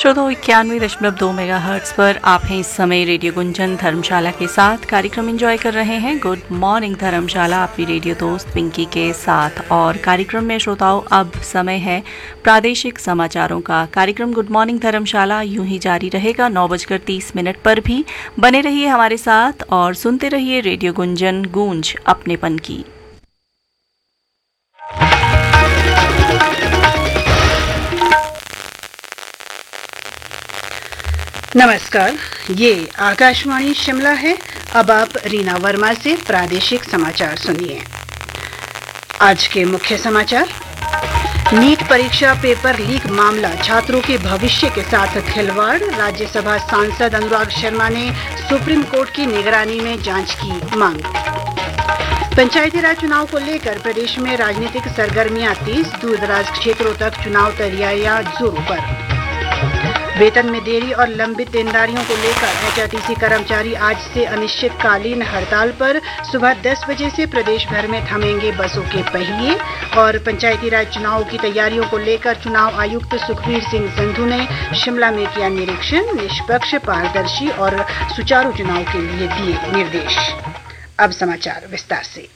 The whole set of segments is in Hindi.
श्रोताओं 91.2 मेगाहर्ट्ज पर आप हैं इस समय रेडियो गुंजन धर्मशाला के साथ कार्यक्रम एंजॉय कर रहे हैं। गुड मॉर्निंग धर्मशाला, आपकी रेडियो दोस्त पिंकी के साथ। और कार्यक्रम में श्रोताओं अब समय है प्रादेशिक समाचारों का। कार्यक्रम गुड मॉर्निंग धर्मशाला यूं ही जारी रहेगा 9:30 पर भी बने रहिए हमारे साथ और सुनते रहिए रेडियो गुंजन, गूंज अपनेपन की। नमस्कार, ये आकाशवाणी शिमला है। अब आप रीना वर्मा से प्रादेशिक समाचार सुनिए। आज के मुख्य समाचार: नीट परीक्षा पेपर लीक मामला, छात्रों के भविष्य के साथ खिलवाड़। राज्यसभा सांसद अनुराग शर्मा ने सुप्रीम कोर्ट की निगरानी में जांच की मांग। पंचायती राज चुनाव को लेकर प्रदेश में राजनीतिक सरगर्मियां तेज, दूरदराज क्षेत्रों तक चुनाव तैयारियां जोरों पर। वेतन में देरी और लंबित देनदारियों को लेकर एचआरटीसी कर्मचारी आज से अनिश्चितकालीन हड़ताल पर। सुबह 10 बजे से प्रदेश भर में थमेंगे बसों के पहिए। और पंचायती राज चुनाव की तैयारियों को लेकर चुनाव आयुक्त सुखबीर सिंह संधू ने शिमला में किया निरीक्षण। निष्पक्ष, पारदर्शी और सुचारू चुनाव के लिए दिए निर्देश। अब समाचार विस्तार से।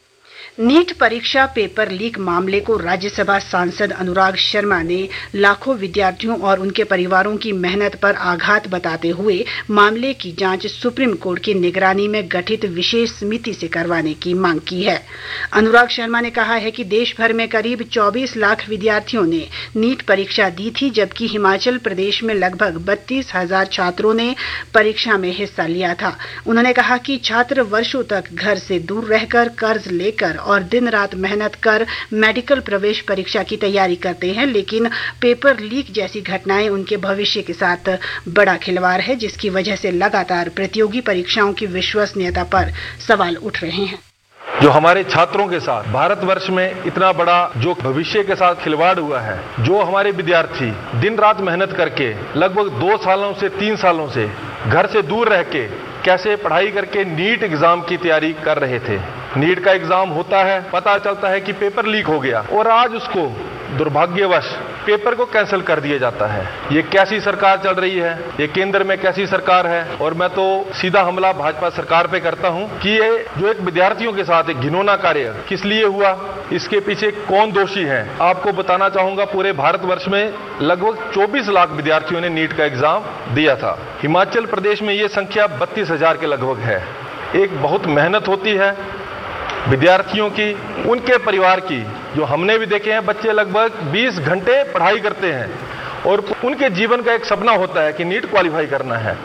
नीट परीक्षा पेपर लीक मामले को राज्यसभा सांसद अनुराग शर्मा ने लाखों विद्यार्थियों और उनके परिवारों की मेहनत पर आघात बताते हुए मामले की जांच सुप्रीम कोर्ट की निगरानी में गठित विशेष समिति से करवाने की मांग की है। अनुराग शर्मा ने कहा है कि देश भर में करीब 24 लाख विद्यार्थियों ने नीट परीक्षा दी थी, जबकि हिमाचल प्रदेश में लगभग 32,000 छात्रों ने परीक्षा में हिस्सा लिया था। उन्होंने कहा कि छात्र वर्षों तक घर से दूर रहकर, कर्ज लेकर और दिन रात मेहनत कर मेडिकल प्रवेश परीक्षा की तैयारी करते हैं, लेकिन पेपर लीक जैसी घटनाएं उनके भविष्य के साथ बड़ा खिलवाड़ है, जिसकी वजह से लगातार प्रतियोगी परीक्षाओं की विश्वसनीयता पर सवाल उठ रहे हैं। जो हमारे छात्रों के साथ भारतवर्ष में इतना बड़ा जो भविष्य के साथ खिलवाड़ हुआ है, जो हमारे विद्यार्थी दिन रात मेहनत करके लगभग 2 सालों से 3 सालों से घर से दूर रह के कैसे पढ़ाई करके नीट एग्जाम की तैयारी कर रहे थे। नीट का एग्जाम होता है, पता चलता है कि पेपर लीक हो गया और आज उसको दुर्भाग्यवश पेपर को कैंसिल कर दिया जाता है। ये कैसी सरकार चल रही है? ये केंद्र में कैसी सरकार है? और मैं तो सीधा हमला भाजपा सरकार पे करता हूं कि ये जो एक विद्यार्थियों के साथ एक घिनौना कार्य किस लिए हुआ, इसके पीछे कौन दोषी है। आपको बताना चाहूंगा, पूरे भारतवर्ष में लगभग 24 लाख विद्यार्थियों ने नीट का एग्जाम दिया था। हिमाचल प्रदेश में ये संख्या 32,000 के लगभग है। एक बहुत मेहनत होती है विद्यार्थियों की, उनके परिवार की। जो हमने भी देखे हैं, बच्चे लगभग 20 घंटे पढ़ाई करते हैं और उनके जीवन का एक सपना होता है कि नीट क्वालिफाई करना है।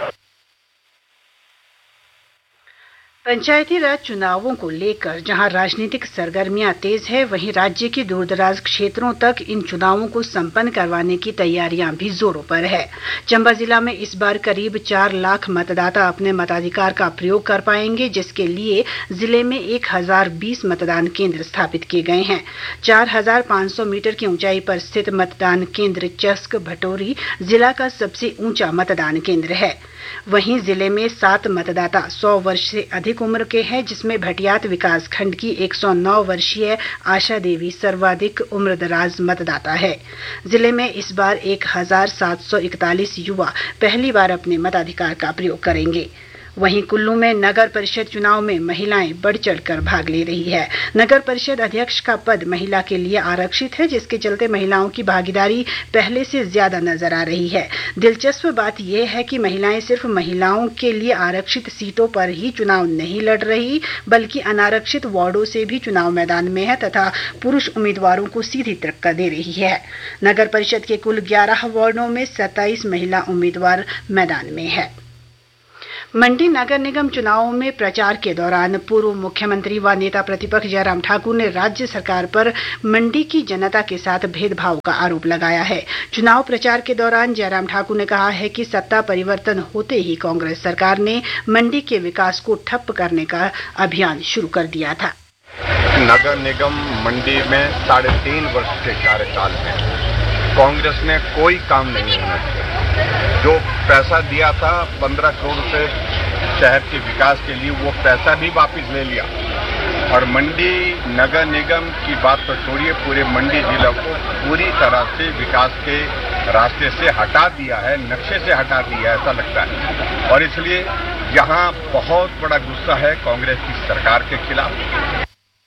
पंचायती राज चुनावों को लेकर जहां राजनीतिक सरगर्मियां तेज है, वहीं राज्य के दूरदराज क्षेत्रों तक इन चुनावों को संपन्न करवाने की तैयारियां भी जोरों पर है। चंबा जिला में इस बार करीब 4 लाख मतदाता अपने मताधिकार का प्रयोग कर पाएंगे, जिसके लिए जिले में 1020 मतदान केंद्र स्थापित किए गए हैं। 4500 मीटर की ऊंचाई पर स्थित मतदान केंद्र चस्क भटोरी जिला का सबसे ऊंचा मतदान केंद्र है। वहीं जिले में 7 मतदाता 100 वर्ष से अधिक उम्र के हैं, जिसमें भटियात विकास खंड की 109 वर्षीय आशा देवी सर्वाधिक उम्रदराज मतदाता है। जिले में इस बार 1741 युवा पहली बार अपने मताधिकार का प्रयोग करेंगे। वहीं कुल्लू में नगर परिषद चुनाव में महिलाएं बढ़ चढ़कर भाग ले रही है। नगर परिषद अध्यक्ष का पद महिला के लिए आरक्षित है, जिसके चलते महिलाओं की भागीदारी पहले से ज्यादा नजर आ रही है। दिलचस्प बात यह है कि महिलाएं सिर्फ महिलाओं के लिए आरक्षित सीटों पर ही चुनाव नहीं लड़ रही, बल्कि अनारक्षित वार्डों से भी चुनाव मैदान में है तथा पुरुष उम्मीदवारों को सीधी टक्कर दे रही है। नगर परिषद के कुल 11 वार्डों में 27 महिला उम्मीदवार मैदान में है। मंडी नगर निगम चुनावों में प्रचार के दौरान पूर्व मुख्यमंत्री व नेता प्रतिपक्ष जयराम ठाकुर ने राज्य सरकार पर मंडी की जनता के साथ भेदभाव का आरोप लगाया है। चुनाव प्रचार के दौरान जयराम ठाकुर ने कहा है कि सत्ता परिवर्तन होते ही कांग्रेस सरकार ने मंडी के विकास को ठप्प करने का अभियान शुरू कर दिया था। नगर निगम मंडी में 3.5 वर्ष के कार्यकाल में कांग्रेस ने कोई काम नहीं होना किया। जो पैसा दिया था 15 करोड़ रुपए शहर के विकास के लिए, वो पैसा भी वापस ले लिया और मंडी नगर निगम की बात तो छोड़िए, पूरे मंडी जिला को पूरी तरह से विकास के रास्ते से हटा दिया है, नक्शे से हटा दिया है, ऐसा लगता है। और इसलिए यहाँ बहुत बड़ा गुस्सा है कांग्रेस की सरकार के खिलाफ।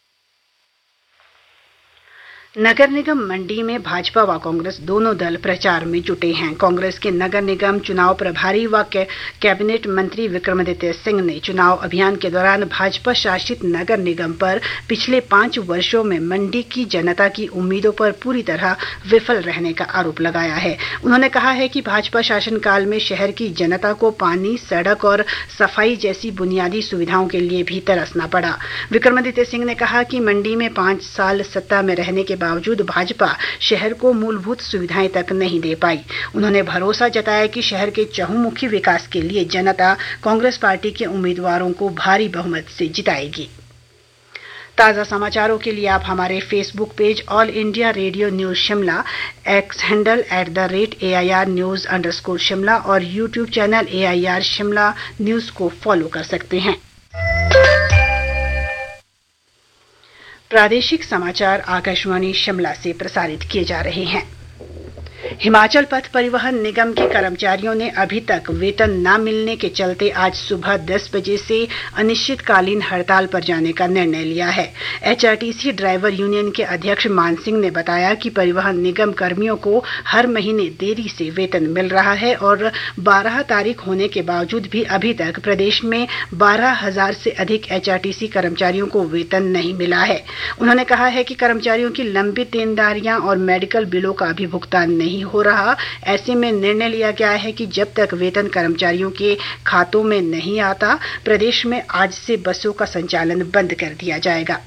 नगर निगम मंडी में भाजपा व कांग्रेस दोनों दल प्रचार में जुटे हैं। कांग्रेस के नगर निगम चुनाव प्रभारी व कैबिनेट मंत्री विक्रमादित्य सिंह ने चुनाव अभियान के दौरान भाजपा शासित नगर निगम पर पिछले 5 वर्षों में मंडी की जनता की उम्मीदों पर पूरी तरह विफल रहने का आरोप लगाया है। उन्होंने कहा है कि भाजपा शासनकाल में शहर की जनता को पानी, सड़क और सफाई जैसी बुनियादी सुविधाओं के लिए भी तरसना पड़ा। विक्रमादित्य सिंह ने कहा कि मंडी में 5 साल सत्ता में रहने के बावजूद भाजपा शहर को मूलभूत सुविधाएं तक नहीं दे पाई। उन्होंने भरोसा जताया कि शहर के चहुमुखी विकास के लिए जनता कांग्रेस पार्टी के उम्मीदवारों को भारी बहुमत से जिताएगी। ताज़ा समाचारों के लिए आप हमारे Facebook page all India radio news Shimla, x handle @AIR News_ Shimla और YouTube channel AIR Shimla news को फॉलो कर सकते हैं। प्रादेशिक समाचार आकाशवाणी शिमला से प्रसारित किए जा रहे हैं। हिमाचल पथ परिवहन निगम के कर्मचारियों ने अभी तक वेतन न मिलने के चलते आज सुबह 10 बजे से अनिश्चितकालीन हड़ताल पर जाने का निर्णय लिया है। HRTC ड्राइवर यूनियन के अध्यक्ष मान सिंह ने बताया कि परिवहन निगम कर्मियों को हर महीने देरी से वेतन मिल रहा है और 12 तारीख होने के बावजूद भी अभी तक प्रदेश में 12,000 से अधिक HRTC कर्मचारियों को वेतन नहीं मिला है। उन्होंने कहा है कि कर्मचारियों की लंबित देनदारियां और मेडिकल बिलों का भी भुगतान नहीं हो रहा। ऐसे में निर्णय लिया गया है कि जब तक वेतन कर्मचारियों के खातों में नहीं आता, प्रदेश में आज से बसों का संचालन बंद कर दिया जाएगा।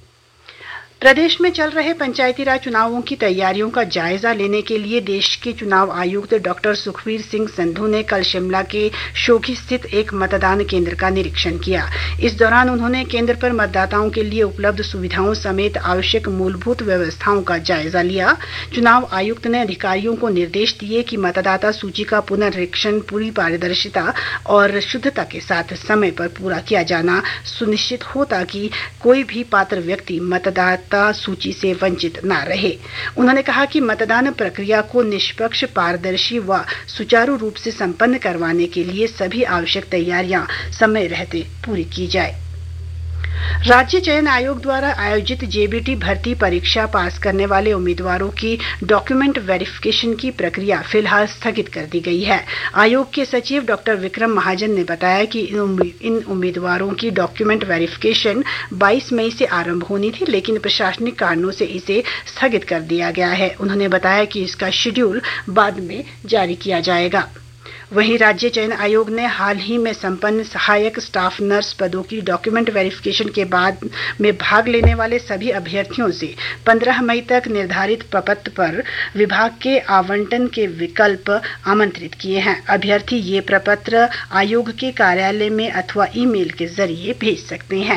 प्रदेश में चल रहे पंचायती राज चुनावों की तैयारियों का जायजा लेने के लिए देश के चुनाव आयुक्त डॉक्टर सुखवीर सिंह संधू ने कल शिमला के शोघी स्थित एक मतदान केंद्र का निरीक्षण किया। इस दौरान उन्होंने केंद्र पर मतदाताओं के लिए उपलब्ध सुविधाओं समेत आवश्यक मूलभूत व्यवस्थाओं का जायजा लिया। चुनाव आयुक्त ने अधिकारियों को निर्देश दिए कि मतदाता सूची का पुनर्निरीक्षण पूरी पारदर्शिता और शुद्धता के साथ समय पर पूरा किया जाना सुनिश्चित हो ताकि कोई भी पात्र व्यक्ति मतदाता सूची से वंचित न रहे। उन्होंने कहा कि मतदान प्रक्रिया को निष्पक्ष, पारदर्शी व सुचारू रूप से संपन्न करवाने के लिए सभी आवश्यक तैयारियां समय रहते पूरी की जाए। राज्य चयन आयोग द्वारा आयोजित JBT भर्ती परीक्षा पास करने वाले उम्मीदवारों की डॉक्यूमेंट वेरिफिकेशन की प्रक्रिया फिलहाल स्थगित कर दी गई है। आयोग के सचिव डॉक्टर विक्रम महाजन ने बताया कि इन उम्मीदवारों की डॉक्यूमेंट वेरिफिकेशन 22 मई से आरंभ होनी थी, लेकिन प्रशासनिक कारणों से इसे स्थगित कर दिया गया है। उन्होंने बताया कि इसका शेड्यूल बाद में जारी किया जाएगा। वहीं राज्य चयन आयोग ने हाल ही में संपन्न सहायक स्टाफ नर्स पदों की डॉक्यूमेंट वेरिफिकेशन के बाद में भाग लेने वाले सभी अभ्यर्थियों से 15 मई तक निर्धारित प्रपत्र पर विभाग के आवंटन के विकल्प आमंत्रित किए हैं। अभ्यर्थी ये प्रपत्र आयोग के कार्यालय में अथवा ईमेल के जरिए भेज सकते हैं।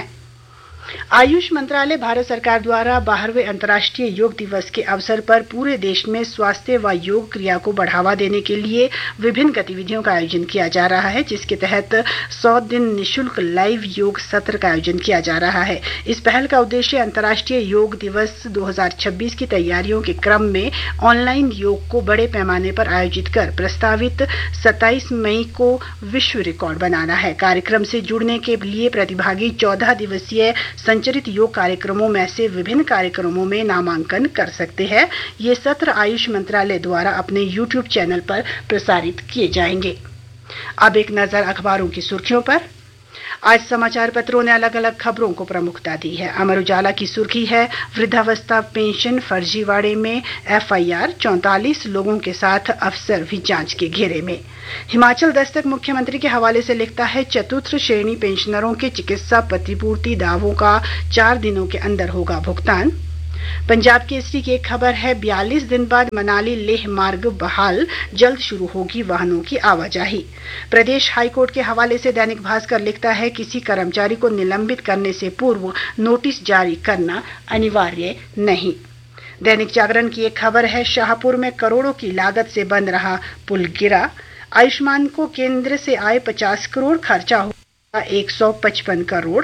आयुष मंत्रालय भारत सरकार द्वारा 12वें अंतर्राष्ट्रीय योग दिवस के अवसर पर पूरे देश में स्वास्थ्य व योग क्रिया को बढ़ावा देने के लिए विभिन्न गतिविधियों का आयोजन किया जा रहा है, जिसके तहत 100 दिन निःशुल्क लाइव योग सत्र का आयोजन किया जा रहा है। इस पहल का उद्देश्य अंतर्राष्ट्रीय योग दिवस 2026 की तैयारियों के क्रम में ऑनलाइन योग को बड़े पैमाने पर आयोजित कर प्रस्तावित 27 मई को विश्व रिकॉर्ड बनाना है। कार्यक्रम से जुड़ने के लिए प्रतिभागी 14 दिवसीय संचरित योग कार्यक्रमों में से विभिन्न कार्यक्रमों में नामांकन कर सकते हैं। ये सत्र आयुष मंत्रालय द्वारा अपने YouTube चैनल पर प्रसारित किए जाएंगे। अब एक नजर अखबारों की सुर्खियों पर। आज समाचार पत्रों ने अलग अलग खबरों को प्रमुखता दी है। अमर उजाला की सुर्खी है, वृद्धावस्था पेंशन फर्जीवाड़े में FIR, 44 लोगों के साथ अफसर भी जांच के घेरे में। हिमाचल दस्तक मुख्यमंत्री के हवाले से लिखता है, चतुर्थ श्रेणी पेंशनरों के चिकित्सा प्रतिपूर्ति दावों का 4 दिनों के अंदर होगा भुगतान। पंजाब केसरी की एक खबर है, 42 दिन बाद मनाली लेह मार्ग बहाल, जल्द शुरू होगी वाहनों की आवाजाही। प्रदेश हाईकोर्ट के हवाले से दैनिक भास्कर लिखता है, किसी कर्मचारी को निलंबित करने से पूर्व नोटिस जारी करना अनिवार्य नहीं। दैनिक जागरण की एक खबर है, शाहपुर में करोड़ों की लागत से बन रहा पुल गिरा, आयुष्मान को केंद्र से आए 50 करोड़, खर्चा होगा 155 करोड़।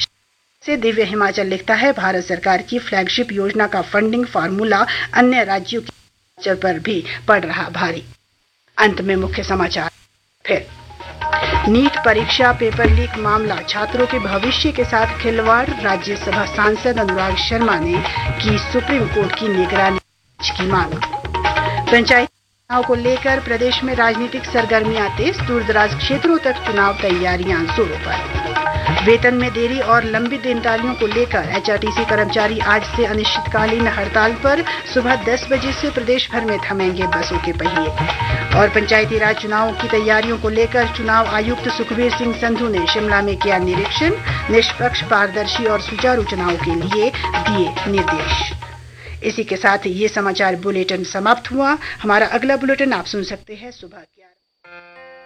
से दिव्य हिमाचल लिखता है, भारत सरकार की फ्लैगशिप योजना का फंडिंग फार्मूला अन्य राज्यों की पर भी पड़ रहा भारी। अंत में मुख्य समाचार फिर। नीट परीक्षा पेपर लीक मामला, छात्रों के भविष्य के साथ खिलवाड़, राज्यसभा सांसद अनुराग शर्मा ने की सुप्रीम कोर्ट की निगरानी की मांग। पंचायत चुनाव को लेकर प्रदेश में राजनीतिक सरगर्मियां तेज, दूरदराज क्षेत्रों तक चुनाव तैयारियां जोरों पर। वेतन में देरी और लंबित देनदारियों को लेकर एचआरटीसी कर्मचारी आज से अनिश्चितकालीन हड़ताल पर, सुबह 10 बजे से प्रदेश भर में थमेंगे बसों के पहिए। और पंचायती राज चुनावों की तैयारियों को लेकर चुनाव आयुक्त सुखबीर सिंह संधू ने शिमला में किया निरीक्षण, निष्पक्ष, पारदर्शी और सुचारू चुनाव के लिए दिए निर्देश। इसी के साथ ये समाचार बुलेटिन समाप्त हुआ। हमारा अगला बुलेटिन आप सुन सकते हैं सुबह 11।